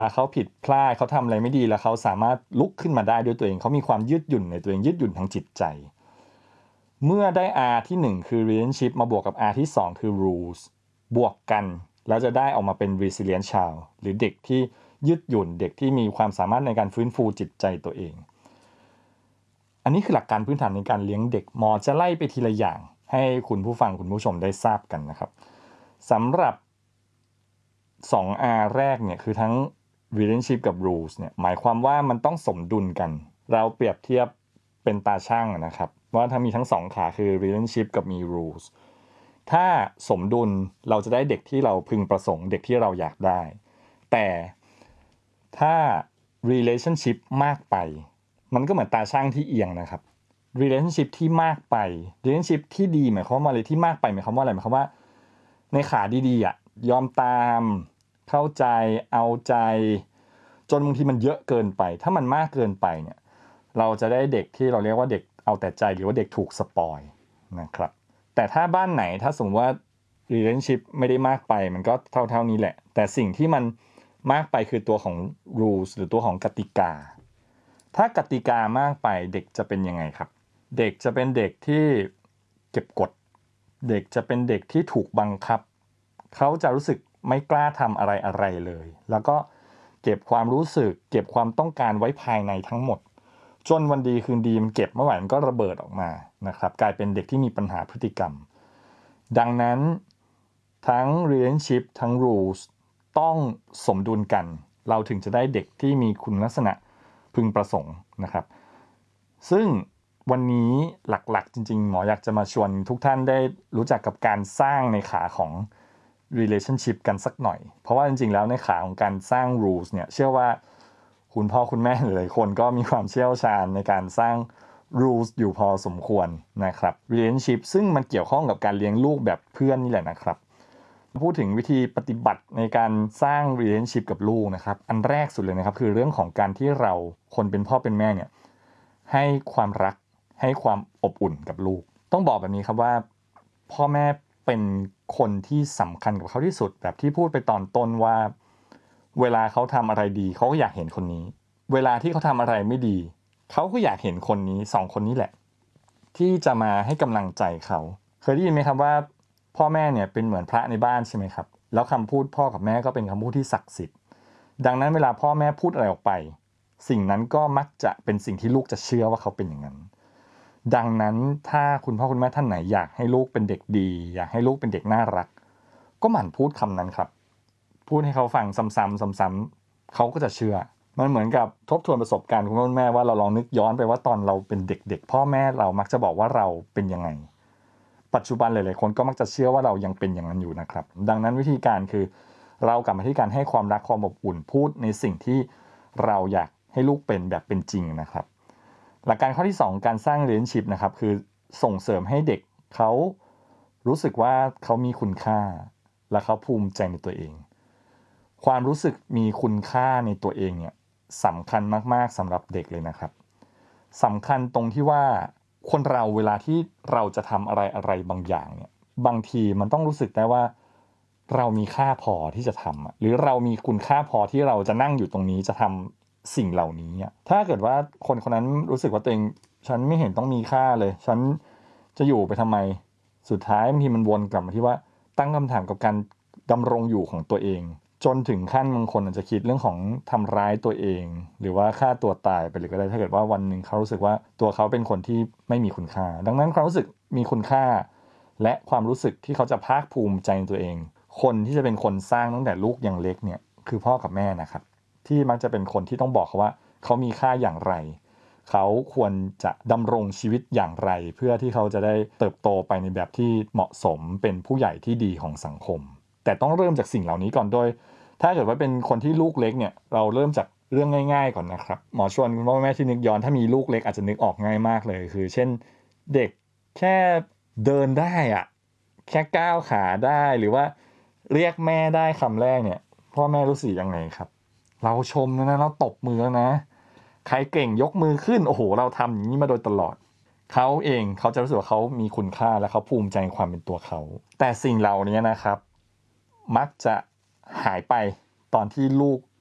เขาผิดพลาดเขาทำอะไรไม่ดีแล้วเขาสามารถลุกขึ้นมาได้ด้วยตัวเองเขามีความยืดหยุ่นในตัวเองยืดหยุ่นทางจิตใจเมื่อได้ R ที่1คือ relationship มาบวกกับ R ที่2คือ rules บวกกันแล้วจะได้ออกมาเป็น resilient child หรือเด็กที่ยืดหยุ่นเด็กที่มีความสามารถในการฟื้นฟูจิตใจตัวเองอันนี้คือหลักการพื้นฐานในการเลี้ยงเด็กหมอจะไล่ไปทีละอย่างให้คุณผู้ฟังคุณผู้ชมได้ทราบกันนะครับสำหรับ 2R แรกเนี่ยคือทั้ง relationship กับ rules เนี่ยหมายความว่ามันต้องสมดุลกันเราเปรียบเทียบเป็นตาช่างนะครับว่าถ้ามีทั้ง2ขาคือ relationship กับมี rules ถ้าสมดุลเราจะได้เด็กที่เราพึงประสงค์เด็กที่เราอยากได้แต่ถ้า relationship มากไปมันก็เหมือนตาช่างที่เอียงนะครับ relationship ที่มากไป relationship ที่ดีหมายความว่าอะไรที่มากไปหมายความว่าอะไรหมายความว่าในขาดีๆอ่ะยอมตามเข้าใจเอาใจจนบางทีมันเยอะเกินไปถ้ามันมากเกินไปเนี่ยเราจะได้เด็กที่เราเรียกว่าเด็กเอาแต่ใจหรือว่าเด็กถูกสปอยนะครับแต่ถ้าบ้านไหนถ้าสมมติว่า relationship ไม่ได้มากไปมันก็เท่านี้แหละแต่สิ่งที่มันมากไปคือตัวของ rules หรือตัวของกติกาถ้ากติกามากไปเด็กจะเป็นยังไงครับเด็กจะเป็นเด็กที่เก็บกดเด็กจะเป็นเด็กที่ถูกบังคับเขาจะรู้สึกไม่กล้าทำอะไรเลยแล้วก็เก็บความรู้สึกเก็บความต้องการไว้ภายในทั้งหมดจนวันดีคืนดีมันเก็บเมื่อไหร่มันก็ระเบิดออกมานะครับกลายเป็นเด็กที่มีปัญหาพฤติกรรมดังนั้นทั้ง relationship ทั้ง rules ต้องสมดุลกันเราถึงจะได้เด็กที่มีคุณลักษณะพึงประสงค์นะครับซึ่งวันนี้หลักๆจริงๆหมออยากจะมาชวนทุกท่านได้รู้จักกับการสร้างในขาของ relationship กันสักหน่อยเพราะว่าจริงๆแล้วในขาของการสร้าง rules เนี่ยเชื่อว่าคุณพ่อคุณแม่หลายๆคนก็มีความเชี่ยวชาญในการสร้าง rules อยู่พอสมควรนะครับ relationship ซึ่งมันเกี่ยวข้องกับการเลี้ยงลูกแบบเพื่อนนี่แหละนะครับพูดถึงวิธีปฏิบัติในการสร้าง relationship กับลูกนะครับอันแรกสุดเลยนะครับคือเรื่องของการที่เราคนเป็นพ่อเป็นแม่เนี่ยให้ความรักให้ความอบอุ่นกับลูกต้องบอกแบบนี้ครับว่าพ่อแม่เป็นคนที่สำคัญกับเขาที่สุดแบบที่พูดไปตอนต้นว่าเวลาเขาทำอะไรดีเขาก็อยากเห็นคนนี้เวลาที่เขาทำอะไรไม่ดีเขาก็อยากเห็นคนนี้2คนนี้แหละที่จะมาให้กำลังใจเขาเคยได้ยินไหมครับว่าพ่อแม่เนี่ยเป็นเหมือนพระในบ้านใช่ไหมครับแล้วคำพูดพ่อกับแม่ก็เป็นคำพูดที่ศักดิ์สิทธิ์ดังนั้นเวลาพ่อแม่พูดอะไรออกไปสิ่งนั้นก็มักจะเป็นสิ่งที่ลูกจะเชื่อว่าเขาเป็นอย่างนั้นดังนั้นถ้าคุณพ่อคุณแม่ท่านไหนอยากให้ลูกเป็นเด็กดีอยากให้ลูกเป็นเด็กน่ารักก็หมั่นพูดคำนั้นครับพูดให้เขาฟังซ้ำๆเขาก็จะเชื่อมันเหมือนกับทบทวนประสบการณ์คุณพ่อคุณแม่ว่าเราลองนึกย้อนไปว่าตอนเราเป็นเด็กๆพ่อแม่เรามักจะบอกว่าเราเป็นยังไงปัจจุบันหลายๆคนก็มักจะเชื่อว่าเรายังเป็นอย่างนั้นอยู่นะครับดังนั้นวิธีการคือเรากลับมาที่การให้ความรักความอบอุ่นพูดในสิ่งที่เราอยากให้ลูกเป็นแบบเป็นจริงนะครับหลักการข้อที่2การสร้าง relationship นะครับคือส่งเสริมให้เด็กเขารู้สึกว่าเขามีคุณค่าและเขาภูมิใจในตัวเองความรู้สึกมีคุณค่าในตัวเองเนี่ยสำคัญมากๆสำหรับเด็กเลยนะครับสำคัญตรงที่ว่าคนเราเวลาที่เราจะทำอะไรบางอย่างเนี่ยบางทีมันต้องรู้สึกได้ว่าเรามีค่าพอที่จะทำหรือเรามีคุณค่าพอที่เราจะนั่งอยู่ตรงนี้จะทำสิ่งเหล่านี้ถ้าเกิดว่าคนคนนั้นรู้สึกว่าตัวเองฉันไม่เห็นต้องมีค่าเลยฉันจะอยู่ไปทำไมสุดท้ายบางทีมันวนกลับมาที่ว่าตั้งคำถามกับการดำรงอยู่ของตัวเองจนถึงขั้นบางคนอาจจะคิดเรื่องของทำร้ายตัวเองหรือว่าฆ่าตัวตายไปเลยก็ได้ถ้าเกิดว่าวันหนึ่งเขารู้สึกว่าตัวเขาเป็นคนที่ไม่มีคุณค่าดังนั้นความรู้สึกมีคุณค่าและความรู้สึกที่เขาจะภาคภูมิใจในตัวเองคนที่จะเป็นคนสร้างตั้งแต่ลูกยังเล็กเนี่ยคือพ่อกับแม่นะครับที่มักจะเป็นคนที่ต้องบอกเขาว่าเขามีค่าอย่างไรเขาควรจะดำรงชีวิตอย่างไรเพื่อที่เขาจะได้เติบโตไปในแบบที่เหมาะสมเป็นผู้ใหญ่ที่ดีของสังคมแต่ต้องเริ่มจากสิ่งเหล่านี้ก่อนโดยถ้าเกิดว่าเป็นคนที่ลูกเล็กเนี่ยเราเริ่มจากเรื่องง่ายๆก่อนนะครับหมอชวนคุณพ่อแม่ที่นึกย้อนถ้ามีลูกเล็กอาจจะนึกออกง่ายมากเลยคือเช่นเด็กแค่เดินได้แค่ก้าวขาได้หรือว่าเรียกแม่ได้คำแรกเนี่ยพ่อแม่รู้สึกยังไงครับเราชมนะเราตบมือแล้วนะใครเก่งยกมือขึ้นโอ้โหเราทำอย่างนี้มาโดยตลอดเขาเองเขาจะรู้สึกว่าเขามีคุณค่าและเขาภูมิใจในความเป็นตัวเขาแต่สิ่งเหล่านี้นะครับมักจะหายไปตอนที่ลูก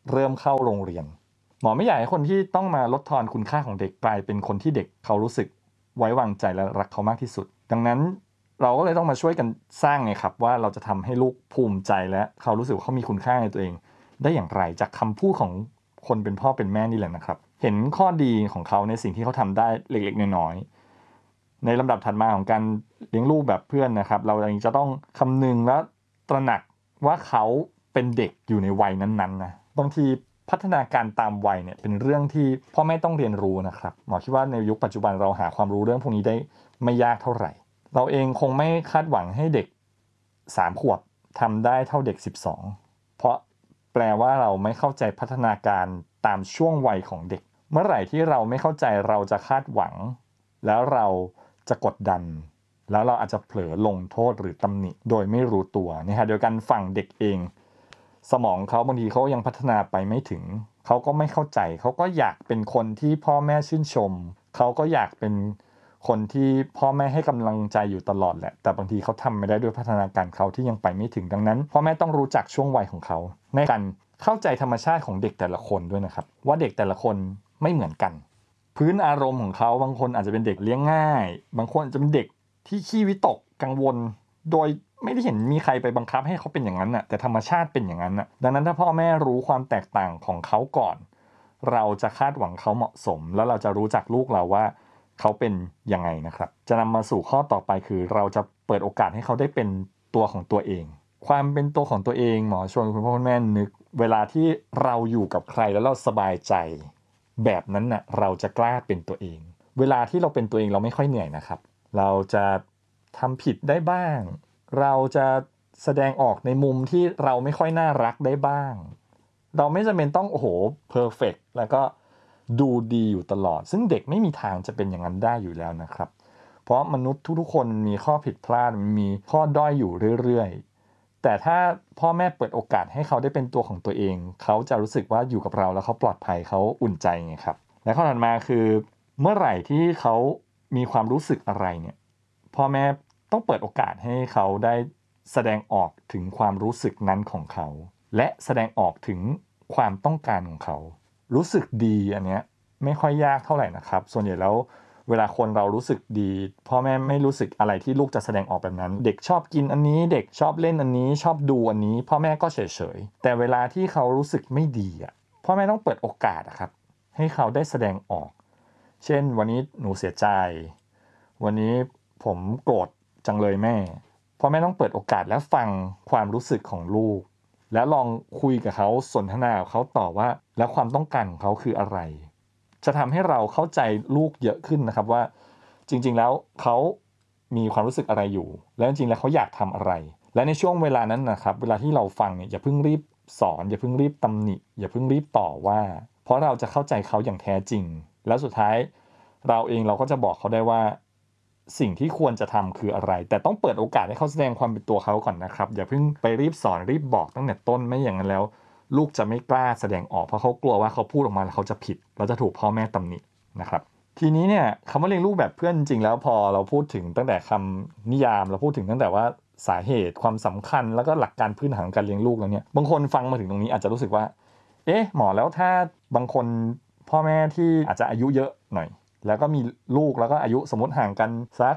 เริ่มเข้าโรงเรียนหมอไม่อยากให้คนที่ต้องมาลดทอนคุณค่าของเด็กกลายเป็นคนที่เด็กเขารู้สึกไว้วางใจและรักเขามากที่สุดดังนั้นเราก็เลยต้องมาช่วยกันสร้างไงครับว่าเราจะทำให้ลูกภูมิใจและเขารู้สึกว่าเขามีคุณค่าในตัวเองได้อย่างไรจากคำพูดของคนเป็นพ่อเป็นแม่นี่แหละนะครับเห็นข้อดีของเขาในสิ่งที่เขาทำได้เล็กๆน้อยๆในลำดับถัดมาของการเลี้ยงลูกแบบเพื่อนนะครับเราเองจะต้องคำนึงและตระหนักว่าเขาเป็นเด็กอยู่ในวัยนั้นๆนะบางทีพัฒนาการตามวัยเนี่ยเป็นเรื่องที่พ่อแม่ต้องเรียนรู้นะครับหมอคิดว่าในยุคปัจจุบันเราหาความรู้เรื่องพวกนี้ได้ไม่ยากเท่าไหร่เราเองคงไม่คาดหวังให้เด็ก3 ขวบทำได้เท่าเด็ก12เพราะแปลว่าเราไม่เข้าใจพัฒนาการตามช่วงวัยของเด็กเมื่อไหร่ที่เราไม่เข้าใจเราจะคาดหวังแล้วเราจะกดดันแล้วเราอาจจะเผลอลงโทษหรือตำหนิโดยไม่รู้ตัวนะฮะโดยการฝั่งเด็กเองสมองเขาบางทีเขายังพัฒนาไปไม่ถึงเขาก็ไม่เข้าใจเขาก็อยากเป็นคนที่พ่อแม่ชื่นชมเขาก็อยากเป็นคนที่พ่อแม่ให้กำลังใจอยู่ตลอดแหละแต่บางทีเขาทำไม่ได้ด้วยพัฒนาการเขาที่ยังไปไม่ถึงดังนั้นพ่อแม่ต้องรู้จักช่วงวัยของเขาในการเข้าใจธรรมชาติของเด็กแต่ละคนด้วยนะครับว่าเด็กแต่ละคนไม่เหมือนกันพื้นอารมณ์ของเขาบางคนอาจจะเป็นเด็กเลี้ยงง่ายบางคนอาจจะเป็นเด็กที่ขี้วิตกกังวลโดยไม่ได้เห็นมีใครไปบังคับให้เขาเป็นอย่างนั้นน่ะแต่ธรรมชาติเป็นอย่างนั้นน่ะดังนั้นถ้าพ่อแม่รู้ความแตกต่างของเขาก่อนเราจะคาดหวังเขาเหมาะสมแล้วเราจะรู้จักลูกเราว่าเขาเป็นยังไงนะครับจะนำมาสู่ข้อต่อไปคือเราจะเปิดโอกาสให้เขาได้เป็นตัวของตัวเองความเป็นตัวของตัวเองหมอชวนคุณพ่อคุณแม่นึกเวลาที่เราอยู่กับใครแล้วเราสบายใจแบบนั้นน่ะเราจะกล้าเป็นตัวเองเวลาที่เราเป็นตัวเองเราไม่ค่อยเหนื่อยนะครับเราจะทำผิดได้บ้างเราจะแสดงออกในมุมที่เราไม่ค่อยน่ารักได้บ้างเราไม่จำเป็นต้องโอ้โหเพอร์เฟกต์แล้วก็ดูดีอยู่ตลอดซึ่งเด็กไม่มีทางจะเป็นอย่างนั้นได้อยู่แล้วนะครับเพราะมนุษย์ทุกๆคนมีข้อผิดพลาดมีข้อด้อยอยู่เรื่อยๆแต่ถ้าพ่อแม่เปิดโอกาสให้เขาได้เป็นตัวของตัวเองเขาจะรู้สึกว่าอยู่กับเราแล้วเขาปลอดภัยเขาอุ่นใจไงครับและข้อถัดมาคือเมื่อไหร่ที่เขามีความรู้สึกอะไรเนี่ยพ่อแม่ต้องเปิดโอกาสให้เขาได้แสดงออกถึงความรู้สึกนั้นของเขาและแสดงออกถึงความต้องการของเขารู้สึกดีอันเนี้ยไม่ค่อยยากเท่าไหร่นะครับส่วนใหญ่แล้วเวลาคนเรารู้สึกดีพ่อแม่ไม่รู้สึกอะไรที่ลูกจะแสดงออกแบบนั้นเด็กชอบกินอันนี้เด็กชอบเล่นอันนี้ชอบดูอันนี้พ่อแม่ก็เฉยๆแต่เวลาที่เขารู้สึกไม่ดีอ่ะพ่อแม่ต้องเปิดโอกาสครับให้เขาได้แสดงออกเช่นวันนี้หนูเสียใจวันนี้ผมโกรธจังเลยแม่พ่อแม่ต้องเปิดโอกาสและฟังความรู้สึกของลูกแล้วลองคุยกับเขาสนทนากับเขาต่อว่าแล้วความต้องการของเขาคืออะไรจะทำให้เราเข้าใจลูกเยอะขึ้นนะครับว่าจริงๆแล้วเขามีความรู้สึกอะไรอยู่แล้วจริงๆแล้วเขาอยากทำอะไรและในช่วงเวลานั้นนะครับเวลาที่เราฟังเนี่ยอย่าเพิ่งรีบสอนอย่าเพิ่งรีบตำหนิอย่าเพิ่งรีบต่อว่าเพราะเราจะเข้าใจเขาอย่างแท้จริงแล้วสุดท้ายเราเองเราก็จะบอกเขาได้ว่าสิ่งที่ควรจะทำคืออะไรแต่ต้องเปิดโอกาสให้เขาแสดงความเป็นตัวเขาก่อนนะครับอย่าเพิ่งไปรีบสอนรีบบอกตั้งแต่ต้นไม่อย่างนั้นแล้วลูกจะไม่กล้าแสดงออกเพราะเขากลัวว่าเขาพูดออกมาแล้วเขาจะผิดแล้วจะถูกพ่อแม่ตำหนินะครับทีนี้เนี่ยคำว่าเลี้ยงลูกแบบเพื่อนจริงๆแล้วพอเราพูดถึงตั้งแต่คำนิยามเราพูดถึงตั้งแต่ว่าสาเหตุความสำคัญแล้วก็หลักการพื้นฐานของการเลี้ยงลูกแล้วเนี่ยบางคนฟังมาถึงตรงนี้อาจจะรู้สึกว่าเอ๊ะหมอแล้วถ้าบางคนพ่อแม่ที่อาจจะอายุเยอะหน่อยแล้วก็มีลูกแล้วก็อายุสมมติห่างกันสัก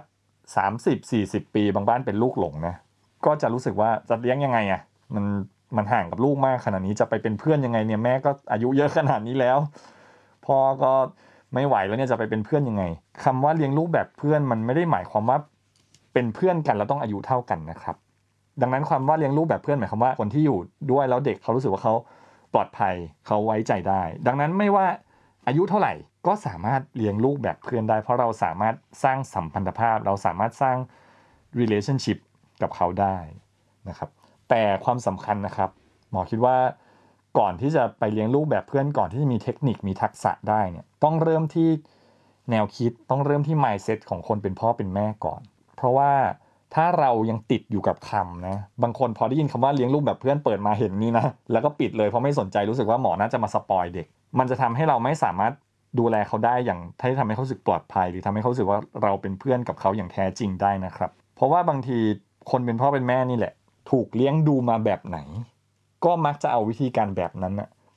30-40 ปีบางบ้านเป็นลูกหลงนะก็จะรู้สึกว่าจะเลี้ยงยังไงอ่ะมันห่างกับลูกมากขนาดนี้จะไปเป็นเพื่อนยังไงเนี่ยแม่ก็อายุเยอะขนาดนี้แล้วพ่อก็ไม่ไหวแล้วเนี่ยจะไปเป็นเพื่อนยังไงคำว่าเลี้ยงลูกแบบเพื่อนมันไม่ได้หมายความว่าเป็นเพื่อนกันแล้วต้องอายุเท่ากันนะครับดังนั้นความว่าเลี้ยงลูกแบบเพื่อนหมายความว่าคนที่อยู่ด้วยแล้วเด็กเขารู้สึกว่าเขาปลอดภัยเขาไว้ใจได้ดังนั้นไม่ว่าอายุเท่าไหร่ก็สามารถเลี้ยงลูกแบบเพื่อนได้เพราะเราสามารถสร้างสัมพันธภาพเราสามารถสร้าง relationship กับเขาได้นะครับแต่ความสำคัญนะครับหมอคิดว่าก่อนที่จะไปเลี้ยงลูกแบบเพื่อนก่อนที่จะมีเทคนิคมีทักษะได้เนี่ยต้องเริ่มที่แนวคิดต้องเริ่มที่ mindset ของคนเป็นพ่อเป็นแม่ก่อนเพราะว่าถ้าเรายังติดอยู่กับคำนะบางคนพอได้ยินคำว่าเลี้ยงลูกแบบเพื่อนเปิดมาเห็นนี่นะแล้วก็ปิดเลยเพราะไม่สนใจรู้สึกว่าหมอน่าจะมาสปอยเด็กมันจะทำให้เราไม่สามารถดูแลเขาได้อย่างที่ทำให้เขารู้สึกปลอดภัยหรือทำให้เขารู้สึกว่าเราเป็นเพื่อนกับเขาอย่างแท้จริงได้นะครับเพราะว่าบางทีคนเป็นพ่อเป็นแม่นี่แหละถูกเลี้ยงดูมาแบบไหนก็มักจะเอาวิธีการแบบนั้นนะ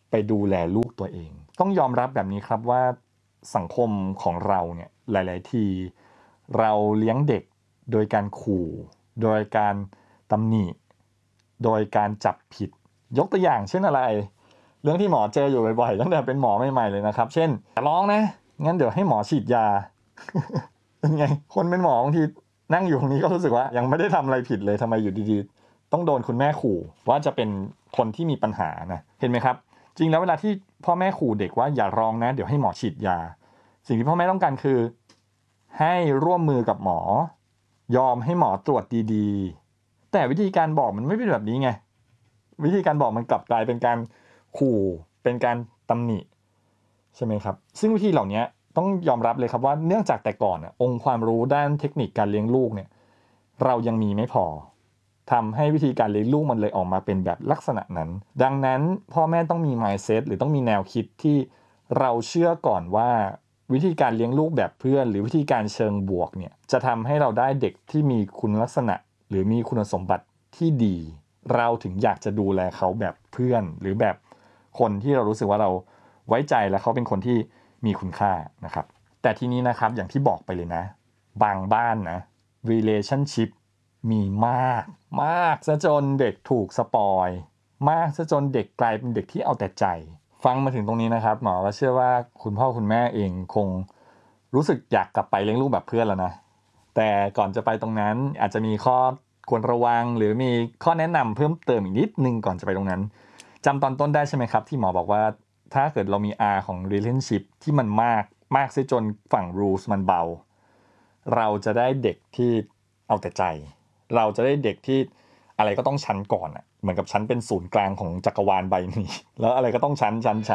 ไปดูแลลูกตัวเองต้องยอมรับแบบนี้ครับว่าสังคมของเราเนี่ยหลายๆทีเราเลี้ยงเด็กโดยการขู่โดยการตำหนิโดยการจับผิดยกตัวอย่างเช่นอะไรเรื่องที่หมอเจออยู่บ่อยๆตั้งแต่เป็นหมอใหม่ๆเลยนะครับเช่นอย่าร้องนะงั้นเดี๋ยวให้หมอฉีดยา เป็นไงคนเป็นหมอบางทีนั่งอยู่ตรงนี้ก็รู้สึกว่ายังไม่ได้ทำอะไรผิดเลยทำไมอยู่ดีๆต้องโดนคุณแม่ขู่ว่าจะเป็นคนที่มีปัญหานะเห็นไหมครับจริงแล้วเวลาที่พ่อแม่ขู่เด็กว่าอย่าร้องนะเดี๋ยวให้หมอฉีดยาสิ่งที่พ่อแม่ต้องการคือให้ร่วมมือกับหมอยอมให้หมอตรวจดีๆแต่วิธีการบอกมันไม่เป็นแบบนี้ไงวิธีการบอกมันกลับกลายเป็นการขู่เป็นการตำหนิใช่ไหมครับซึ่งวิธีเหล่านี้ต้องยอมรับเลยครับว่าเนื่องจากแต่ก่อนองค์ความรู้ด้านเทคนิคการเลี้ยงลูกเนี่ยเรายังมีไม่พอทำให้วิธีการเลี้ยงลูกมันเลยออกมาเป็นแบบลักษณะนั้นดังนั้นพ่อแม่ต้องมี mindset หรือต้องมีแนวคิดที่เราเชื่อก่อนว่าวิธีการเลี้ยงลูกแบบเพื่อนหรือวิธีการเชิงบวกเนี่ยจะทำให้เราได้เด็กที่มีคุณลักษณะหรือมีคุณสมบัติที่ดีเราถึงอยากจะดูแลเขาแบบเพื่อนหรือแบบคนที่เรารู้สึกว่าเราไว้ใจและเขาเป็นคนที่มีคุณค่านะครับแต่ทีนี้นะครับอย่างที่บอกไปเลยนะบางบ้านนะ relationship มีมากซะจนเด็กถูกสปอยมากซะจนเด็กกลายเป็นเด็กที่เอาแต่ใจฟังมาถึงตรงนี้นะครับหมอก็เชื่อว่าคุณพ่อคุณแม่เองคงรู้สึกอยากกลับไปเลี้ยงลูกแบบเพื่อนแล้วนะแต่ก่อนจะไปตรงนั้นอาจจะมีข้อควรระวังหรือมีข้อแนะนำเพิ่มเติมอีกนิดนึงก่อนจะไปตรงนั้นจำตอนต้นได้ใช่ไหมครับที่หมอบอกว่าถ้าเกิดเรามี R ของ relationship ที่มันมากซะจนฝั่ง rules มันเบาเราจะได้เด็กที่เอาแต่ใจเราจะได้เด็กที่อะไรก็ต้องชั้นก่อนอ่ะเหมือนกับชั้นเป็นศูนย์กลางของจักรวาลใบนี้แล้วอะไรก็ต้องชั้น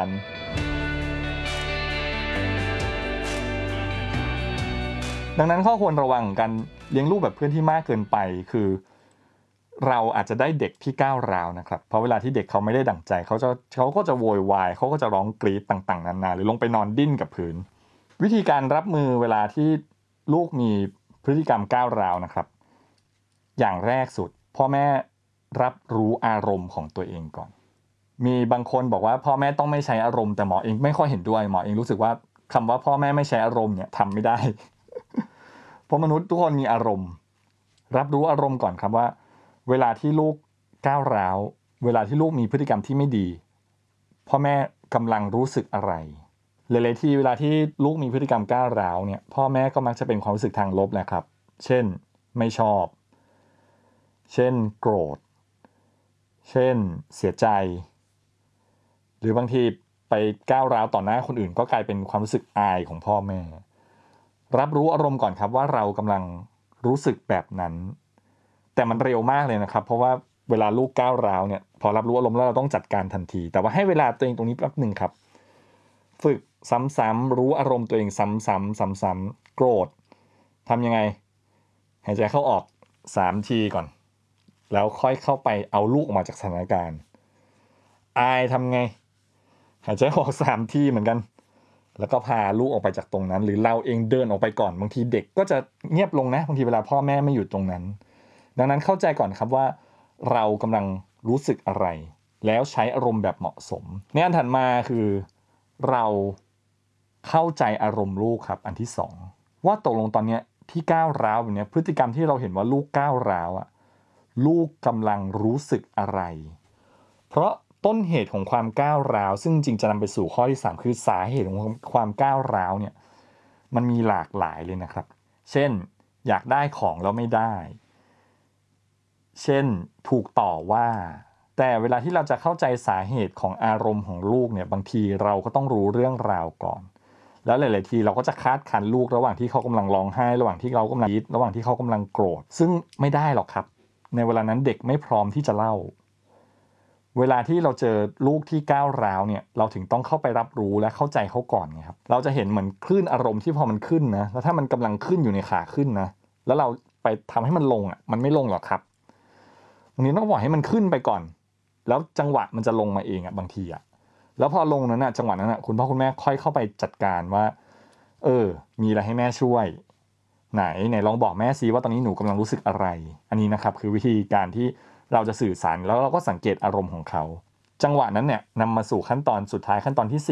ดังนั้นข้อควรระวังการเลี้ยงลูกแบบเพื่อนที่มากเกินไปคือเราอาจจะได้เด็กที่ก้าวร้าวนะครับเพราะเวลาที่เด็กเขาไม่ได้ดั่งใจเขาก็จะโวยวายเขาก็จะร้องกรี๊ดต่างๆนานาหรือลงไปนอนดิ้นกับพื้นวิธีการรับมือเวลาที่ลูกมีพฤติกรรมก้าวร้าวนะครับอย่างแรกสุดพ่อแม่รับรู้อารมณ์ของตัวเองก่อนมีบางคนบอกว่าพ่อแม่ต้องไม่ใช้อารมณ์แต่หมอเองไม่ค่อยเห็นด้วยหมอเองรู้สึกว่าคำว่าพ่อแม่ไม่ใช้อารมณ์เนี่ยทำไม่ได้ เพราะมนุษย์ทุกคนมีอารมณ์รับรู้อารมณ์ก่อนครับว่าเวลาที่ลูกก้าวร้าวเวลาที่ลูกมีพฤติกรรมที่ไม่ดีพ่อแม่กำลังรู้สึกอะไรหลายๆทีเวลาที่ลูกมีพฤติกรรมก้าวร้าวเนี่ยพ่อแม่ก็มักจะเป็นความรู้สึกทางลบแหละครับเช่นไม่ชอบเช่นโกรธเช่นเสียใจหรือบางทีไปก้าวร้าวต่อหน้าคนอื่นก็กลายเป็นความรู้สึกอายของพ่อแม่รับรู้อารมณ์ก่อนครับว่าเรากำลังรู้สึกแบบนั้นแต่มันเร็วมากเลยนะครับเพราะว่าเวลาลูกก้าวร้าวเนี่ยพอรับรู้อารมณ์แล้วเราต้องจัดการทันทีแต่ว่าให้เวลาตัวเองตรงนี้แป๊บนึงครับฝึกซ้ำๆรู้อารมณ์ตัวเองซ้ำๆโกรธทำยังไงหายใจเข้าออก3 ทีก่อนแล้วค่อยเข้าไปเอาลูกออกมาจากสถานการณ์อายทำไงหายใจออก3 ทีเหมือนกันแล้วก็พาลูกออกไปจากตรงนั้นหรือเราเองเดินออกไปก่อนบางทีเด็กก็จะเงียบลงนะบางทีเวลาพ่อแม่ไม่อยู่ตรงนั้นดังนั้นเข้าใจก่อนครับว่าเรากำลังรู้สึกอะไรแล้วใช้อารมณ์แบบเหมาะสมในอันถัดมาคือเราเข้าใจอารมณ์ลูกครับอันที่2ว่าตกลงตอนนี้ที่ก้าวร้าวแบบนี้พฤติกรรมที่เราเห็นว่าลูกก้าวร้าวอ่ะลูกกำลังรู้สึกอะไรเพราะต้นเหตุของความก้าวร้าวซึ่งจริงจะนำไปสู่ข้อที่3คือสาเหตุของความก้าวร้าวเนี่ยมันมีหลากหลายเลยนะครับเช่นอยากได้ของแล้วไม่ได้เช่นถูกต่อว่าแต่เวลาที่เราจะเข้าใจสาเหตุของอารมณ์ของลูกเนี่ยบางทีเราก็ต้องรู้เรื่องราวก่อนแล้วหลายๆทีเราก็จะคาดคั้นลูกระหว่างที่เขากำลังร้องไห้ระหว่างที่เรากำลังระหว่างที่เขากำลังโกรธซึ่งไม่ได้หรอกครับในเวลานั้นเด็กไม่พร้อมที่จะเล่าเวลาที่เราเจอลูกที่ก้าวร้าวเนี่ยเราถึงต้องเข้าไปรับรู้และเข้าใจเขาก่อนไงครับเราจะเห็นเหมือนคลื่นอารมณ์ที่พอมันขึ้นนะแล้วถ้ามันกำลังขึ้นอยู่ในขาขึ้นนะแล้วเราไปทำให้มันลงอ่ะมันไม่ลงหรอกครับบางทีต้องปล่อยให้มันขึ้นไปก่อนแล้วจังหวะมันจะลงมาเองอ่ะบางทีอ่ะแล้วพอลงนั้นอ่ะจังหวะนั้นอ่ะคุณพ่อคุณแม่ค่อยเข้าไปจัดการว่ามีอะไรให้แม่ช่วยไหนลองบอกแม่ซิว่าตอนนี้หนูกำลังรู้สึกอะไรอันนี้นะครับคือวิธีการที่เราจะสื่อสารแล้วเราก็สังเกตอารมณ์ของเขาจังหวะนั้นเนี่ยนำมาสู่ขั้นตอนสุดท้ายขั้นตอนที่